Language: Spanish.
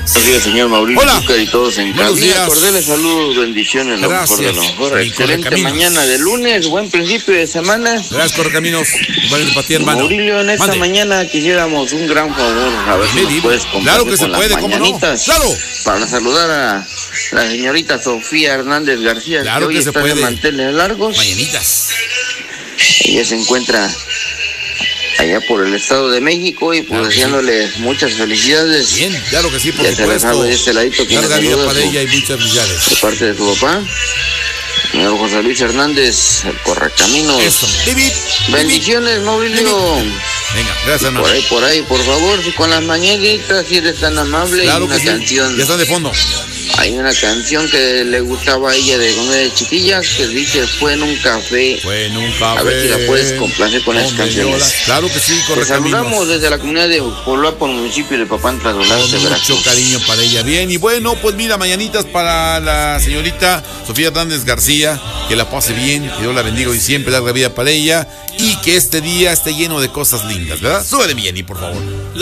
Buenos días, señor Mauricio. Hola. Zúcar y todos en Buenos cabina. días. Cordiales saludos, bendiciones, lo mejor de lo mejor. Gracias. Excelente Correcaminos. mañana de lunes, buen principio de semana. Gracias, Correcaminos. Vale, para ti, hermano. Maurilio, en esta Mande. mañana quisiéramos un gran favor. A ver si Dime, nos dime. puedes complacer Claro que se con las puede, ¿cómo no? mañanitas. Claro. Para saludar a la señorita Sofía Hernández García, Claro que hoy que se está puede. de manteles largos. Mañanitas. Ella se encuentra allá por el Estado de México y pues Claro que sí. deseándole muchas felicidades. Bien, claro que sí, por Ya se la supuesto. sabe de este ladito que Larga le vida saluda para su- ella y muchas felicidades. de parte de su papá, señor José Luis Hernández, el Correcaminos. Eso. Bip, bip, bip, Bendiciones, Maurilio. bip. Venga, gracias, hermano. Por ahí, por favor, si con las mañanitas, si eres tan amable, Claro hay una que sí. canción. Ya están de fondo. Hay una canción que le gustaba a ella de cuando era chiquilla, que dice Fue en un café. Fue en un café. A ver si la puedes complacer con esas donde canciones. llora. Claro que sí, Te saludamos Correcaminos. desde la comunidad de Poluapo, municipio de Papantla, Dolores de Con mucho Veracruz. cariño para ella. Bien, y bueno, pues mira, mañanitas para la señorita Sofía Hernández García. Que la pase bien, que Dios la bendiga y siempre larga vida para ella. Y que este día esté lleno de cosas lindas, ¿verdad? Súbele, Jenny, por favor.